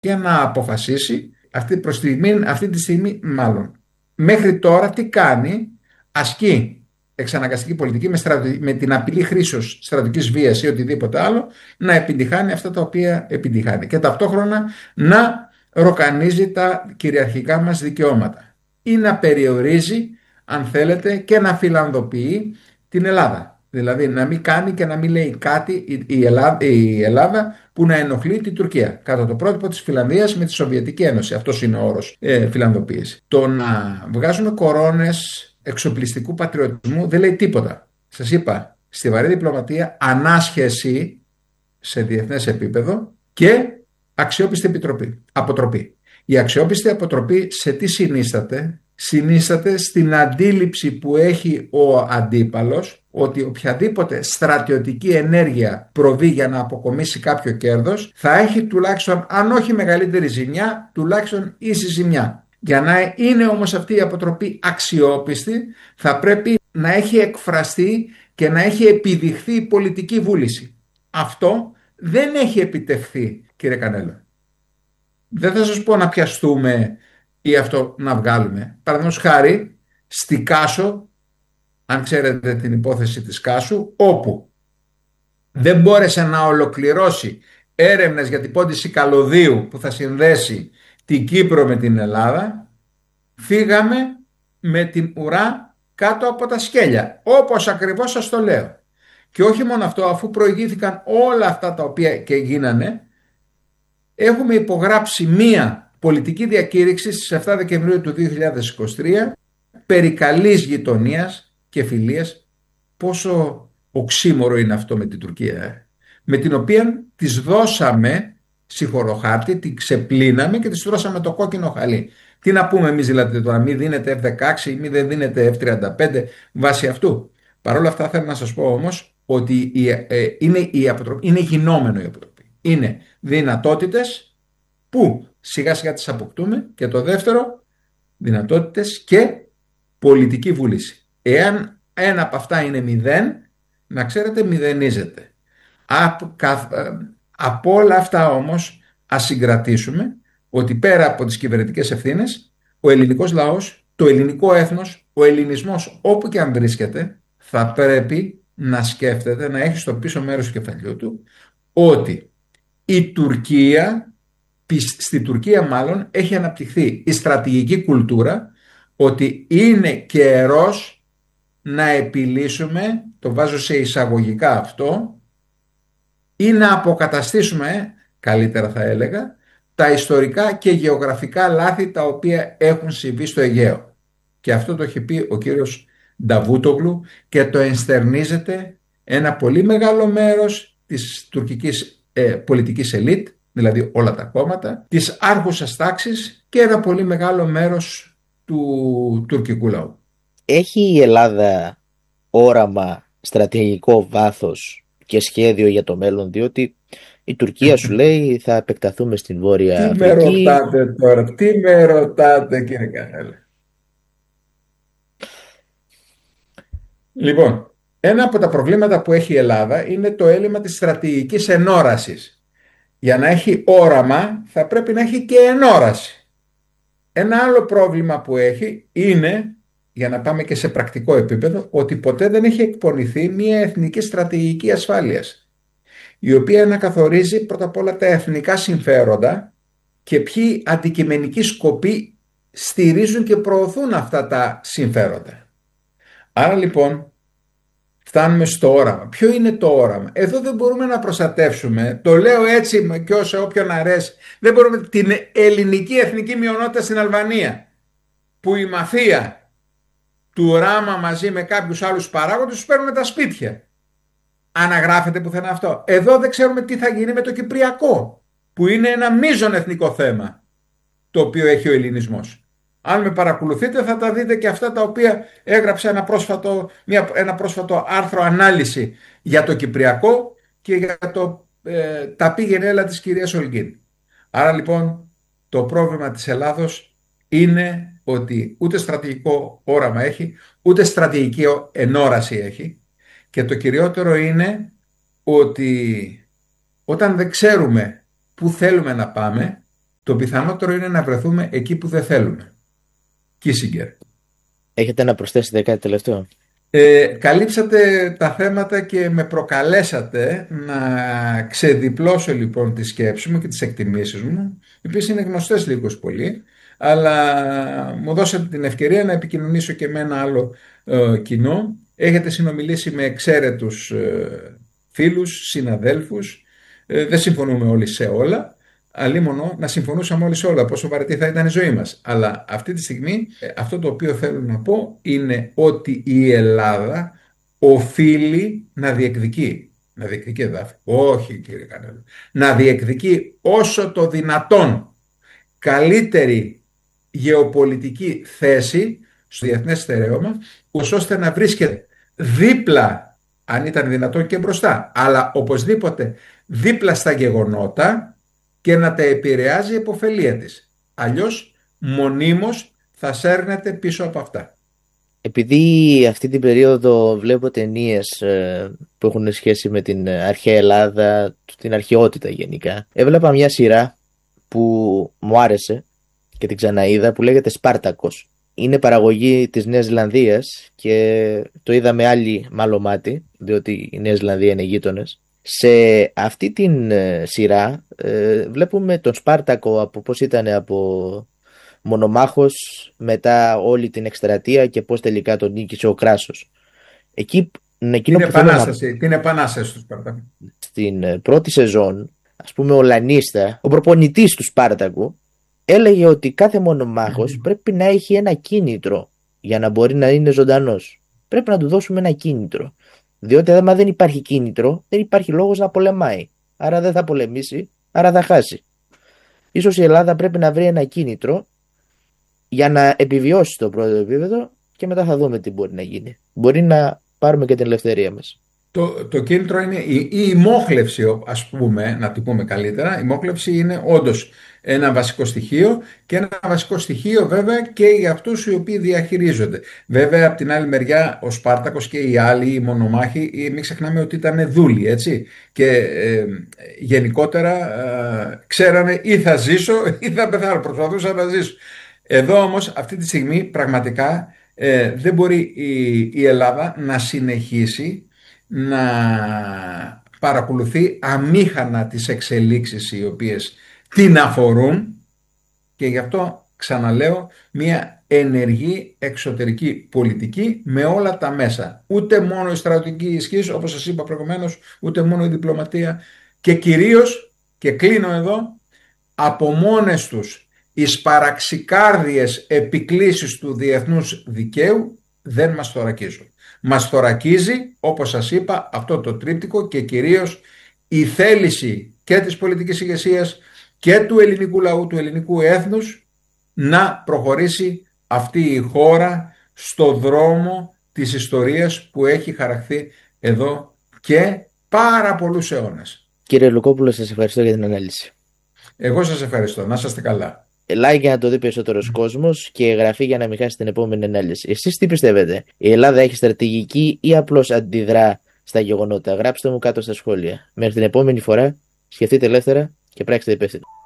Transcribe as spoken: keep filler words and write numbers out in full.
και να αποφασίσει αυτή, προς τη στιγμή, αυτή τη στιγμή μάλλον. Μέχρι τώρα τι κάνει? Ασκεί εξαναγκαστική πολιτική με, στρατη, με την απειλή χρήσεως στρατιωτικής βίας ή οτιδήποτε άλλο να επιτυχάνει αυτά τα οποία επιτυχάνει και ταυτόχρονα να ροκανίζει τα κυριαρχικά μας δικαιώματα ή να περιορίζει, αν θέλετε, και να φιλανδοποιεί την Ελλάδα. Δηλαδή να μην κάνει και να μην λέει κάτι η Ελλάδα, η Ελλάδα που να ενοχλεί την Τουρκία. Κατά το πρότυπο της Φιλανδίας με τη Σοβιετική Ένωση. Αυτός είναι ο όρος ε, φιλανδοποίηση. Το να βγάζουμε κορώνες εξοπλιστικού πατριωτισμού δεν λέει τίποτα. Σας είπα, στη βαρύ διπλωματία ανάσχεση σε διεθνές επίπεδο και αξιόπιστη επιτροπή, αποτροπή. Η αξιόπιστη αποτροπή σε τι συνίσταται? Συνίσταται στην αντίληψη που έχει ο αντίπαλος ότι οποιαδήποτε στρατιωτική ενέργεια προβεί για να αποκομίσει κάποιο κέρδος θα έχει τουλάχιστον, αν όχι μεγαλύτερη ζημιά, τουλάχιστον ίση ζημιά. Για να είναι όμως αυτή η αποτροπή αξιόπιστη θα πρέπει να έχει εκφραστεί και να έχει επιδειχθεί η πολιτική βούληση. Αυτό δεν έχει επιτευχθεί, κύριε Κανέλο. Δεν θα σας πω να πιαστούμε ή αυτό να βγάλουμε. Παραδείγματος χάρη, στη Κάσο, αν ξέρετε την υπόθεση της Κάσου, όπου δεν μπόρεσε να ολοκληρώσει έρευνες για την πόντιση καλωδίου που θα συνδέσει την Κύπρο με την Ελλάδα, φύγαμε με την ουρά κάτω από τα σκέλια, όπως ακριβώς σας το λέω. Και όχι μόνο αυτό, αφού προηγήθηκαν όλα αυτά τα οποία και γίνανε, έχουμε υπογράψει μία πολιτική διακήρυξη στις επτά Δεκεμβρίου του δύο χιλιάδες είκοσι τρία περί καλής γειτονίας και φιλίας. Πόσο οξύμορο είναι αυτό με την Τουρκία, ε? Με την οποία της δώσαμε συγχωροχάρτη, την ξεπλύναμε και της δώσαμε το κόκκινο χαλί. Τι να πούμε εμείς δηλαδή τώρα, μη δίνετε εφ δεκαέξι ή μη δεν δίνετε εφ τριάντα πέντε βάσει αυτού? Παρ' όλα αυτά θέλω να σας πω όμως ότι η, ε, είναι, η αποτροπή, είναι γινόμενο η αποτροπή. Είναι δυνατότητες που σιγά σιγά τις αποκτούμε και το δεύτερο, δυνατότητες και πολιτική βούληση. Εάν ένα από αυτά είναι μηδέν, να ξέρετε μηδενίζεται. Από, από όλα αυτά όμως ας συγκρατήσουμε ότι πέρα από τις κυβερνητικές ευθύνες, ο ελληνικός λαός, το ελληνικό έθνος, ο ελληνισμός όπου και αν βρίσκεται, θα πρέπει να σκέφτεται, να έχει στο πίσω μέρος του κεφαλιού του ότι η Τουρκία, στη Τουρκία μάλλον έχει αναπτυχθεί η στρατηγική κουλτούρα ότι είναι καιρός να επιλύσουμε, το βάζω σε εισαγωγικά αυτό, ή να αποκαταστήσουμε, καλύτερα θα έλεγα, τα ιστορικά και γεωγραφικά λάθη τα οποία έχουν συμβεί στο Αιγαίο. Και αυτό το έχει πει ο κύριος Νταβούτογλου και το ενστερνίζεται ένα πολύ μεγάλο μέρος της τουρκικής ε, πολιτικής ελίτ, δηλαδή όλα τα κόμματα, της άρχουσας τάξης και ένα πολύ μεγάλο μέρος του τουρκικού λαού. Έχει η Ελλάδα όραμα, στρατηγικό βάθος και σχέδιο για το μέλλον? Διότι η Τουρκία σου λέει θα επεκταθούμε στην Βόρεια Αφρική. Τι με ρωτάτε τώρα, τι με ρωτάτε κύριε Κανέλα? Λοιπόν, ένα από τα προβλήματα που έχει η Ελλάδα είναι το έλλειμμα της στρατηγικής ενόρασης. Για να έχει όραμα θα πρέπει να έχει και ενόραση. Ένα άλλο πρόβλημα που έχει είναι, για να πάμε και σε πρακτικό επίπεδο, ότι ποτέ δεν έχει εκπονηθεί μια εθνική στρατηγική ασφάλειας, η οποία να καθορίζει πρώτα απ' όλα τα εθνικά συμφέροντα και ποιοι αντικειμενικοί σκοποί στηρίζουν και προωθούν αυτά τα συμφέροντα. Άρα λοιπόν φτάνουμε στο όραμα. Ποιο είναι το όραμα? Εδώ δεν μπορούμε να προστατεύσουμε, το λέω έτσι και όσο όποιον αρέσει, δεν μπορούμε την ελληνική εθνική μειονότητα στην Αλβανία, που η μαφία του Ράμα μαζί με κάποιους άλλους παράγοντες τους παίρνουν τα σπίτια. Αναγράφεται πουθενά αυτό? Εδώ δεν ξέρουμε τι θα γίνει με το Κυπριακό, που είναι ένα μείζον εθνικό θέμα το οποίο έχει ο ελληνισμός. Αν με παρακολουθείτε θα τα δείτε και αυτά τα οποία έγραψε ένα πρόσφατο, μια, ένα πρόσφατο άρθρο ανάλυση για το Κυπριακό και για το ε, τα πήγαινε έλα της κυρίας Ολγκίν. Άρα λοιπόν το πρόβλημα της Ελλάδος είναι ότι ούτε στρατηγικό όραμα έχει, ούτε στρατηγική ενόραση έχει, και το κυριότερο είναι ότι όταν δεν ξέρουμε πού θέλουμε να πάμε, Το πιθανότερο είναι να βρεθούμε εκεί που δεν θέλουμε. Κίσιγκερ. Έχετε να προσθέσετε κάτι τελευταίο? Ε, καλύψατε τα θέματα και με προκαλέσατε να ξεδιπλώσω λοιπόν τις σκέψεις μου και τις εκτιμήσεις μου, οι οποίες είναι γνωστές λίγος πολύ, αλλά μου δώσατε την ευκαιρία να επικοινωνήσω και με ένα άλλο ε, κοινό. Έχετε συνομιλήσει με εξαίρετους ε, φίλους, συναδέλφους, ε, δεν συμφωνούμε όλοι σε όλα, αλίμονο να συμφωνούσαμε όλοι σε όλα, πόσο βαρετή θα ήταν η ζωή μας. Αλλά αυτή τη στιγμή ε, αυτό το οποίο θέλω να πω είναι ότι η Ελλάδα οφείλει να διεκδικεί. Να διεκδικεί εδάφη. Όχι κύριε Κανέλο. Να διεκδικεί όσο το δυνατόν καλύτερη γεωπολιτική θέση στο διεθνές στερέωμα, ώστε να βρίσκεται δίπλα, αν ήταν δυνατόν και μπροστά, αλλά οπωσδήποτε δίπλα στα γεγονότα και να τα επηρεάζει η επωφελία της. Αλλιώς μονίμως θα σέρνεται πίσω από αυτά. Επειδή αυτή την περίοδο βλέπω ταινίες ε, που έχουν σχέση με την αρχαία Ελλάδα, την αρχαιότητα γενικά, έβλεπα μια σειρά που μου άρεσε και την ξαναείδα, που λέγεται Σπάρτακος. Είναι παραγωγή της Νέας Ζηλανδίας και το είδα με άλλη μάλλον μάτι, διότι η Νέα Ζηλανδία είναι γείτονες. Σε αυτή την ε, σειρά ε, βλέπουμε τον Σπάρτακο από πώς ήταν από μονομάχος, μετά όλη την εκστρατεία και πώς τελικά τον νίκησε ο Κράσος. Εκεί, εκείνο την, που επανάσταση, να... την επανάσταση του Σπάρτακου. Στην πρώτη σεζόν, ας πούμε, ο Λανίστα, ο προπονητής του Σπάρτακου, έλεγε ότι κάθε μονομάχος mm. πρέπει να έχει ένα κίνητρο για να μπορεί να είναι ζωντανός. Πρέπει να του δώσουμε ένα κίνητρο. Διότι άμα δεν υπάρχει κίνητρο, δεν υπάρχει λόγος να πολεμάει. Άρα δεν θα πολεμήσει, άρα θα χάσει. Ίσως η Ελλάδα πρέπει να βρει ένα κίνητρο για να επιβιώσει το πρώτο επίπεδο και μετά θα δούμε τι μπορεί να γίνει. Μπορεί να πάρουμε και την ελευθερία μας. Το, το κίνητρο είναι η, η μόχλευση, ας πούμε, να το πούμε καλύτερα. Η μόχλευση είναι όντως ένα βασικό στοιχείο και ένα βασικό στοιχείο βέβαια και για αυτούς οι οποίοι διαχειρίζονται. Βέβαια από την άλλη μεριά ο Σπάρτακος και οι άλλοι, οι μονομάχοι, μην ξεχνάμε ότι ήταν δούλοι, έτσι. Και ε, γενικότερα ε, ξέρανε ή θα ζήσω ή θα πεθάνω, προσπαθούσα να ζήσω. Εδώ όμως αυτή τη στιγμή πραγματικά ε, δεν μπορεί η, η Ελλάδα να συνεχίσει να παρακολουθεί αμήχανα τις εξελίξεις οι οποίες την αφορούν και γι' αυτό ξαναλέω μια ενεργή εξωτερική πολιτική με όλα τα μέσα. Ούτε μόνο η στρατιωτική ισχύς, όπως σας είπα προηγουμένως, ούτε μόνο η διπλωματία και κυρίως, και κλείνω εδώ, από μόνες τους οι σπαραξικάρδιες επικλήσεις του διεθνούς δικαίου δεν μας θωρακίζουν. Μας θωρακίζει, όπως σας είπα, αυτό το τρίπτικο και κυρίως η θέληση και της πολιτικής ηγεσίας και του ελληνικού λαού, του ελληνικού έθνους να προχωρήσει αυτή η χώρα στο δρόμο της ιστορίας που έχει χαραχθεί εδώ και πάρα πολλούς αιώνες. Κύριε Λουκόπουλο, σας ευχαριστώ για την ανάλυση. Εγώ σας ευχαριστώ. Να είστε καλά. Like για να το δει περισσότερος κόσμος και εγγραφή για να μην χάσει την επόμενη ανάλυση. Εσείς τι πιστεύετε, η Ελλάδα έχει στρατηγική ή απλώς αντιδρά στα γεγονότα? Γράψτε μου κάτω στα σχόλια. Μέχρι την επόμενη φορά, σκεφτείτε ελεύθερα και πράξτε υπεύθυνα.